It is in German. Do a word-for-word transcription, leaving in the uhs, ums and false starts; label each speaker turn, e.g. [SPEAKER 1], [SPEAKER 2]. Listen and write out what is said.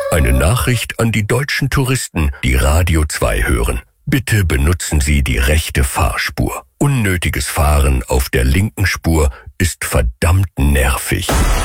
[SPEAKER 1] Eine Nachricht an die deutschen Touristen, die Radio zwei hören. Bitte benutzen Sie die rechte Fahrspur. Unnötiges Fahren auf der linken Spur ist verdammt nervig.